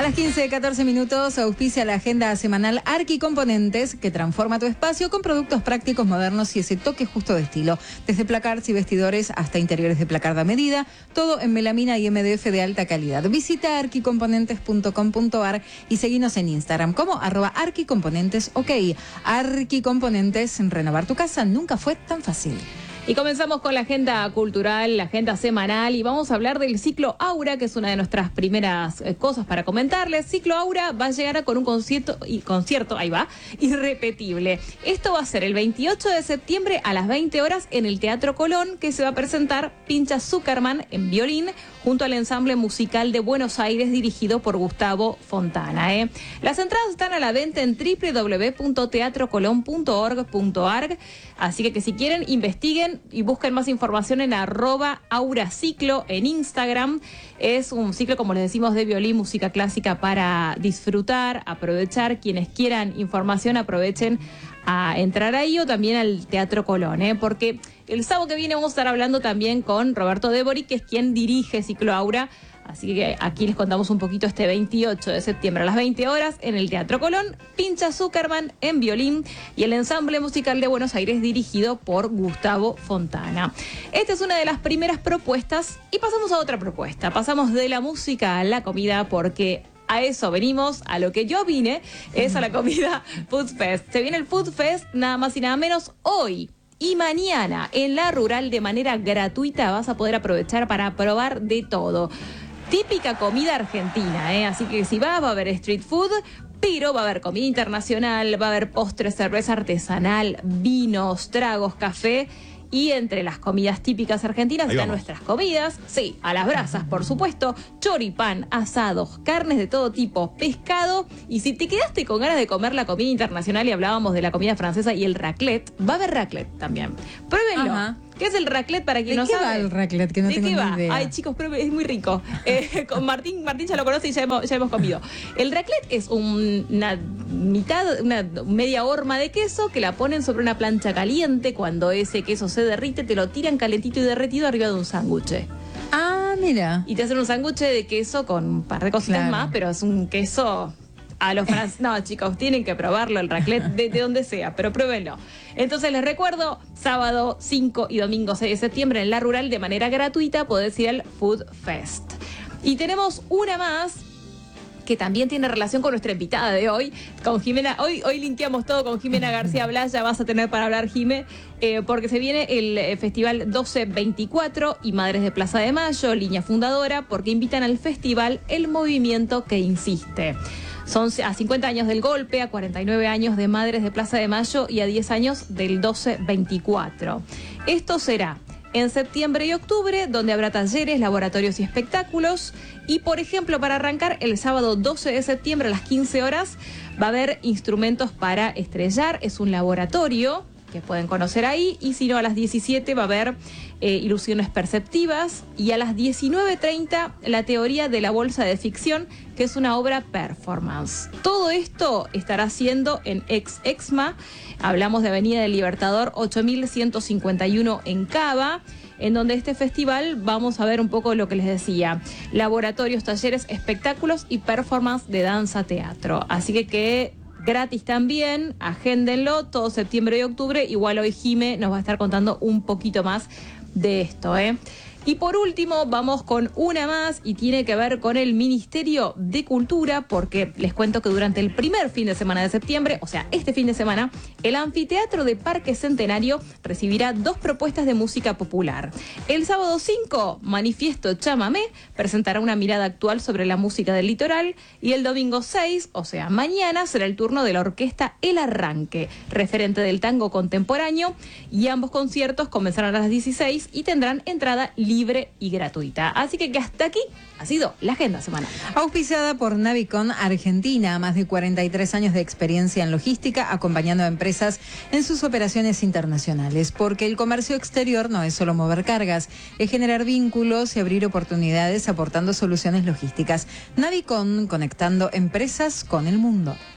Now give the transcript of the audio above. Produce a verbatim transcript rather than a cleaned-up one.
las quince, catorce minutos auspicia la agenda semanal Arqui Componentes, que transforma tu espacio con productos prácticos, modernos y ese toque justo de estilo. Desde placards y vestidores hasta interiores de placard a medida, todo en melamina y M D F de alta calidad. Visita arquicomponentes punto com punto ar y seguinos en Instagram como arroba arquicomponentes. Ok, Arqui Componentes, renovar tu casa nunca fue tan fácil. Y comenzamos con la agenda cultural, la agenda semanal, y vamos a hablar del Ciclo Aura, que es una de nuestras primeras eh, cosas para comentarles. Ciclo Aura va a llegar con un concierto, y concierto, ahí va, irrepetible. Esto va a ser el veintiocho de septiembre a las veinte horas en el Teatro Colón, que se va a presentar Pincha Zuckerman en violín, junto al ensamble musical de Buenos Aires dirigido por Gustavo Fontana. ¿eh? Las entradas están a la venta en doble u doble u doble u punto teatro colón punto org punto ar, así que, que si quieren investiguen y busquen más información en arroba auraciclo en Instagram. Es un ciclo, como les decimos, de violín, música clásica para disfrutar, aprovechar. Quienes quieran información, aprovechen a entrar ahí o también al Teatro Colón, ¿eh? porque el sábado que viene vamos a estar hablando también con Roberto Débori, que es quien dirige Ciclo Aura. Así que aquí les contamos un poquito este veintiocho de septiembre a las veinte horas en el Teatro Colón, Pincha Zuckerman en violín y el ensamble musical de Buenos Aires dirigido por Gustavo Fontana. Esta es una de las primeras propuestas y pasamos a otra propuesta. Pasamos de la música a la comida porque a eso venimos, a lo que yo vine, es a la comida Food Fest. Se viene el Food Fest nada más y nada menos hoy. Y mañana en La Rural de manera gratuita vas a poder aprovechar para probar de todo. Típica comida argentina, ¿eh? Así que si vas va a haber street food, pero va a haber comida internacional, va a haber postres, cerveza artesanal, vinos, tragos, café. Y entre las comidas típicas argentinas están nuestras comidas, sí, a las brasas, por supuesto, choripán, asados, carnes de todo tipo, pescado. Y si te quedaste con ganas de comer la comida internacional y hablábamos de la comida francesa y el raclette, va a haber raclette también. Pruébenlo. Ajá. ¿Qué es el raclette para quien no sabe? ¿De qué va el raclette? Que no ¿De tengo qué ni va? idea. Ay, chicos, pero es muy rico. Eh, con Martín, Martín ya lo conoce y ya hemos, ya hemos comido. El raclette es un, una mitad, una media horma de queso que la ponen sobre una plancha caliente. Cuando ese queso se derrite, te lo tiran calentito y derretido arriba de un sándwich. Ah, mira. Y te hacen un sándwich de queso con un par de cositas claro. más, pero es un queso... A los franceses, no chicos, tienen que probarlo, el raclette de, de donde sea, pero pruébenlo. Entonces les recuerdo, sábado cinco y domingo seis de septiembre en La Rural de manera gratuita podés ir al Food Fest. Y tenemos una más que también tiene relación con nuestra invitada de hoy, con Jimena. Hoy, hoy linkeamos todo con Jimena García Blas, ya vas a tener para hablar, Jime, eh, porque se viene el eh, Festival doce veinticuatro y Madres de Plaza de Mayo, línea fundadora, porque invitan al festival El Movimiento que Insiste. Son a cincuenta años del golpe, a cuarenta y nueve años de Madres de Plaza de Mayo y a diez años del doce veinticuatro. Esto será en septiembre y octubre, donde habrá talleres, laboratorios y espectáculos. Y, por ejemplo, para arrancar, el sábado doce de septiembre a las quince horas va a haber instrumentos para estrellar. Es un laboratorio que pueden conocer ahí, y si no, a las diecisiete va a haber eh, ilusiones perceptivas, y a las diecinueve treinta la teoría de la bolsa de ficción, que es una obra performance. Todo esto estará siendo en Ex Exma, hablamos de Avenida del Libertador ocho mil ciento cincuenta y uno en Cava, en donde este festival vamos a ver un poco lo que les decía, laboratorios, talleres, espectáculos y performance de danza teatro. Así que que gratis también, agéndenlo, todo septiembre y octubre. Igual hoy Jime nos va a estar contando un poquito más de esto, ¿eh? Y por último, vamos con una más y tiene que ver con el Ministerio de Cultura, porque les cuento que durante el primer fin de semana de septiembre, o sea, este fin de semana, el Anfiteatro de Parque Centenario recibirá dos propuestas de música popular. El sábado cinco, Manifiesto Chamamé presentará una mirada actual sobre la música del litoral, y el domingo seis, o sea, mañana, será el turno de la orquesta El Arranque, referente del tango contemporáneo, y ambos conciertos comenzarán a las dieciséis y tendrán entrada libre libre y gratuita. Así que, que hasta aquí ha sido la agenda semanal. Auspiciada por Navicon Argentina, más de cuarenta y tres años de experiencia en logística, acompañando a empresas en sus operaciones internacionales. Porque el comercio exterior no es solo mover cargas, es generar vínculos y abrir oportunidades aportando soluciones logísticas. Navicon, conectando empresas con el mundo.